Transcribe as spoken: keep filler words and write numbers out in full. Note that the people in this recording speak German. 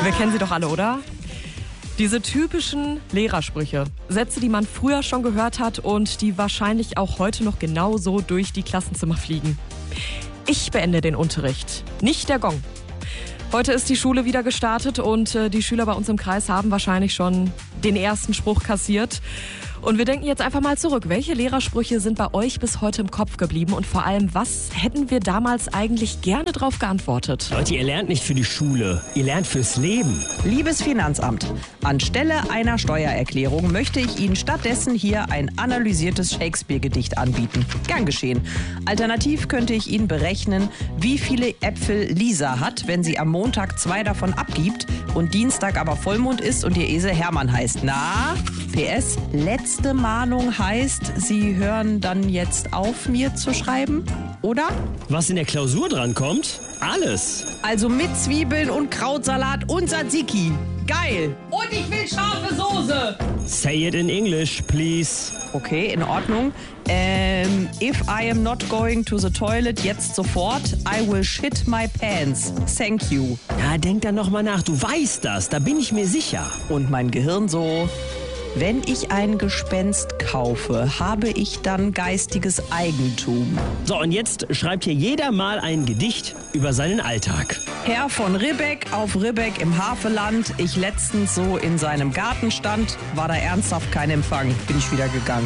Wir kennen sie doch alle, oder? Diese typischen Lehrersprüche, Sätze, die man früher schon gehört hat und die wahrscheinlich auch heute noch genauso durch die Klassenzimmer fliegen. Ich beende den Unterricht, nicht der Gong. Heute ist die Schule wieder gestartet und äh, die Schüler bei uns im Kreis haben wahrscheinlich schon den ersten Spruch kassiert. Und wir denken jetzt einfach mal zurück. Welche Lehrersprüche sind bei euch bis heute im Kopf geblieben? Und vor allem, was hätten wir damals eigentlich gerne drauf geantwortet? Leute, ihr lernt nicht für die Schule, ihr lernt fürs Leben. Liebes Finanzamt, anstelle einer Steuererklärung möchte ich Ihnen stattdessen hier ein analysiertes Shakespeare-Gedicht anbieten. Gern geschehen. Alternativ könnte ich Ihnen berechnen, wie viele Äpfel Lisa hat, wenn sie am Montag zwei davon abgibt und Dienstag aber Vollmond ist und ihr Esel Hermann heißt. Na, P S, letzte Mahnung heißt, Sie hören dann jetzt auf, mir zu schreiben, oder? Was in der Klausur dran kommt? Alles. Also mit Zwiebeln und Krautsalat und Tzatziki. Geil. Und ich will scharfe Soße. Say it in English, please. Okay, in Ordnung. Ähm, if I am not going to the toilet jetzt sofort, I will shit my pants. Thank you. Ja, denk dann noch mal nach. Du weißt das, da bin ich mir sicher. Und mein Gehirn so: Wenn ich ein Gespenst kaufe, habe ich dann geistiges Eigentum. So, und jetzt schreibt hier jeder mal ein Gedicht über seinen Alltag. Herr von Ribbeck auf Ribbeck im Havelland. Ich letztens so in seinem Garten stand, war da ernsthaft kein Empfang. Bin ich wieder gegangen.